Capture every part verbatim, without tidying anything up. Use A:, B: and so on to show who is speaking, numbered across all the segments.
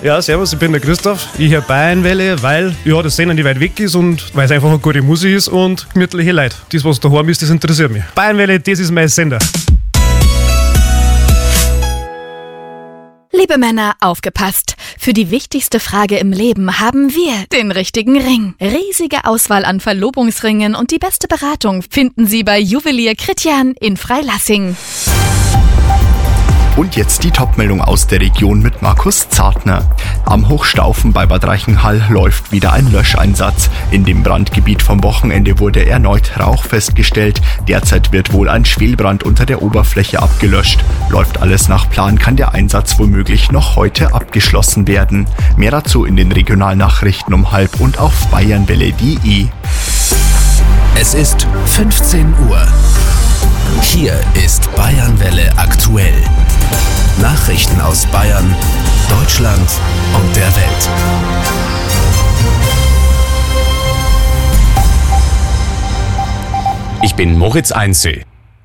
A: Ja, servus, ich bin der Christoph. Ich höre Bayernwelle, weil ja, das Sender nicht weit weg ist und weil es einfach eine gute Musik ist und gemütliche Leute. Das, was daheim ist, das interessiert mich. Bayernwelle, das ist mein Sender.
B: Liebe Männer, aufgepasst! Für die wichtigste Frage im Leben haben wir den richtigen Ring. Riesige Auswahl an Verlobungsringen und die beste Beratung finden Sie bei Juwelier Kritjan in Freilassing.
C: Und jetzt die Topmeldung aus der Region mit Markus Zartner. Am Hochstaufen bei Bad Reichenhall läuft wieder ein Löscheinsatz. In dem Brandgebiet vom Wochenende wurde erneut Rauch festgestellt. Derzeit wird wohl ein Schwelbrand unter der Oberfläche abgelöscht. Läuft alles nach Plan, kann der Einsatz womöglich noch heute abgeschlossen werden. Mehr dazu in den Regionalnachrichten um halb und auf bayernwelle punkt de.
D: Es ist fünfzehn Uhr. Hier ist Bayernwelle aktuell. Nachrichten aus Bayern, Deutschland und der Welt.
E: Ich bin Moritz Einzel.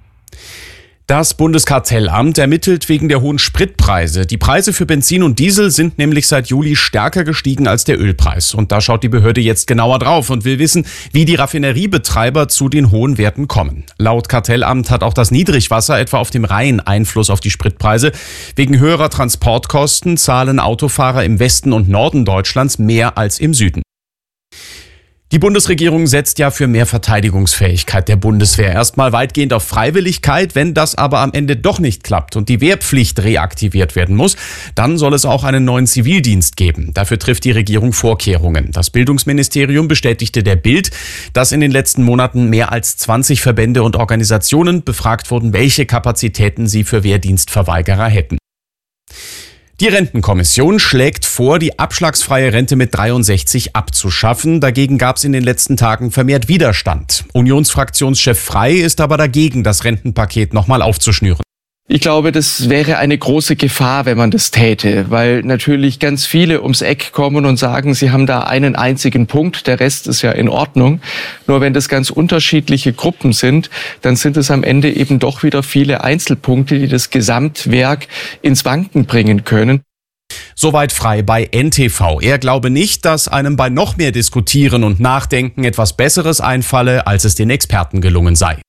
E: Das Bundeskartellamt ermittelt wegen der hohen Spritpreise. Die Preise für Benzin und Diesel sind nämlich seit Juli stärker gestiegen als der Ölpreis. Und da schaut die Behörde jetzt genauer drauf und will wissen, wie die Raffineriebetreiber zu den hohen Werten kommen. Laut Kartellamt hat auch das Niedrigwasser etwa auf dem Rhein Einfluss auf die Spritpreise. Wegen höherer Transportkosten zahlen Autofahrer im Westen und Norden Deutschlands mehr als im Süden. Die Bundesregierung setzt ja für mehr Verteidigungsfähigkeit der Bundeswehr. Erstmal weitgehend auf Freiwilligkeit. Wenn das aber am Ende doch nicht klappt und die Wehrpflicht reaktiviert werden muss, dann soll es auch einen neuen Zivildienst geben. Dafür trifft die Regierung Vorkehrungen. Das Bildungsministerium bestätigte der Bild, dass in den letzten Monaten mehr als zwanzig Verbände und Organisationen befragt wurden, welche Kapazitäten sie für Wehrdienstverweigerer hätten. Die Rentenkommission schlägt vor, die abschlagsfreie Rente mit dreiundsechzig abzuschaffen. Dagegen gab es in den letzten Tagen vermehrt Widerstand. Unionsfraktionschef Frey ist aber dagegen, das Rentenpaket nochmal aufzuschnüren.
F: Ich glaube, das wäre eine große Gefahr, wenn man das täte, weil natürlich ganz viele ums Eck kommen und sagen, sie haben da einen einzigen Punkt, der Rest ist ja in Ordnung. Nur wenn das ganz unterschiedliche Gruppen sind, dann sind es am Ende eben doch wieder viele Einzelpunkte, die das Gesamtwerk ins Wanken bringen können.
E: Soweit Frey bei N T V. Er glaube nicht, dass einem bei noch mehr Diskutieren und Nachdenken etwas Besseres einfalle, als es den Experten gelungen sei.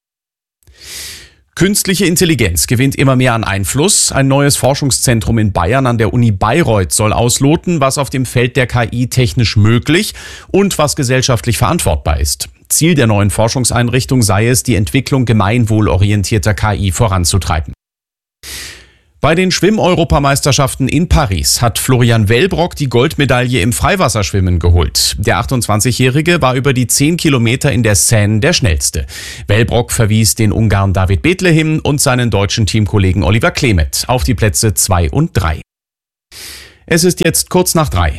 E: Künstliche Intelligenz gewinnt immer mehr an Einfluss. Ein neues Forschungszentrum in Bayern an der Uni Bayreuth soll ausloten, was auf dem Feld der K I technisch möglich und was gesellschaftlich verantwortbar ist. Ziel der neuen Forschungseinrichtung sei es, die Entwicklung gemeinwohlorientierter K I voranzutreiben. Bei den Schwimm-Europameisterschaften in Paris hat Florian Wellbrock die Goldmedaille im Freiwasserschwimmen geholt. Der achtundzwanzigjährige war über die zehn Kilometer in der Seine der schnellste. Wellbrock verwies den Ungarn David Bethlehem und seinen deutschen Teamkollegen Oliver Klemet auf die Plätze zwei und drei. Es ist jetzt kurz nach drei.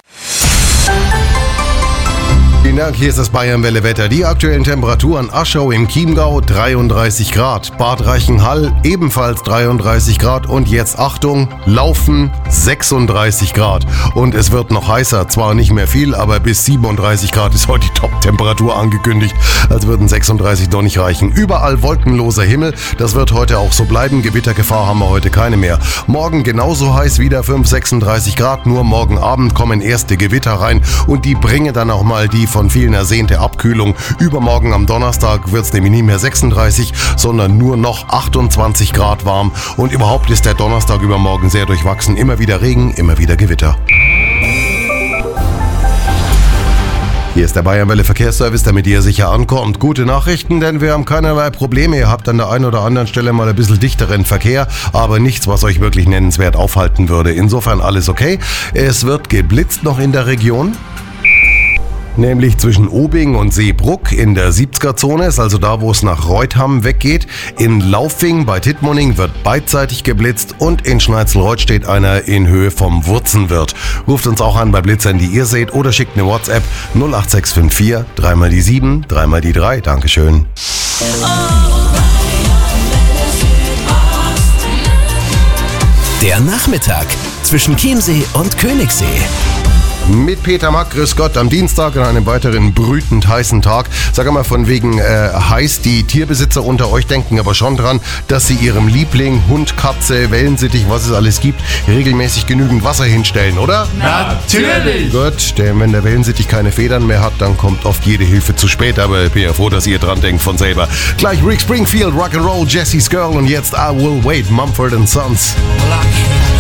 G: Vielen Dank, hier ist das Bayernwelle-Wetter. Die aktuellen Temperaturen: Aschau im Chiemgau dreiunddreißig Grad, Bad Reichenhall ebenfalls dreiunddreißig Grad und jetzt Achtung, Laufen sechsunddreißig Grad. Und es wird noch heißer, zwar nicht mehr viel, aber bis siebenunddreißig Grad ist heute die Top-Temperatur angekündigt. Also würden sechsunddreißig noch nicht reichen. Überall wolkenloser Himmel, das wird heute auch so bleiben. Gewittergefahr haben wir heute keine mehr. Morgen genauso heiß, wieder fünf, sechsunddreißig Grad, nur morgen Abend kommen erste Gewitter rein und die bringen dann auch mal die von vielen ersehnte Abkühlung. Übermorgen am Donnerstag wird es nämlich nicht mehr sechsunddreißig, sondern nur noch achtundzwanzig Grad warm. Und überhaupt ist der Donnerstag übermorgen sehr durchwachsen. Immer wieder Regen, immer wieder Gewitter. Hier ist der Bayernwelle Verkehrsservice, damit ihr sicher ankommt. Gute Nachrichten, denn wir haben keinerlei Probleme. Ihr habt an der einen oder anderen Stelle mal ein bisschen dichteren Verkehr, aber nichts, was euch wirklich nennenswert aufhalten würde. Insofern alles okay. Es wird geblitzt noch in der Region. Nämlich zwischen Obing und Seebruck in der siebziger-Zone, ist also da, wo es nach Reutham weggeht. In Laufing bei Tittmoning wird beidseitig geblitzt und in Schneizelreuth steht einer in Höhe vom Wurzenwirt. Ruft uns auch an bei Blitzern, die ihr seht, oder schickt eine WhatsApp null acht sechs fünf vier, dreimal die sieben, dreimal die drei. Dankeschön.
D: Der Nachmittag zwischen Chiemsee und Königssee.
G: Mit Peter Mack, grüß Gott, am Dienstag an einem weiteren brütend heißen Tag. Sag mal, von wegen äh, heiß, die Tierbesitzer unter euch denken aber schon dran, dass sie ihrem Liebling, Hund, Katze, Wellensittich, was es alles gibt, regelmäßig genügend Wasser hinstellen, oder?
H: Natürlich!
G: Gut, denn wenn der Wellensittich keine Federn mehr hat, dann kommt oft jede Hilfe zu spät, aber ich bin ja froh, dass ihr dran denkt von selber. Gleich Rick Springfield, Rock'n'Roll, Jesse's Girl und jetzt I Will Wait, Mumford and Sons.
H: Well, I can't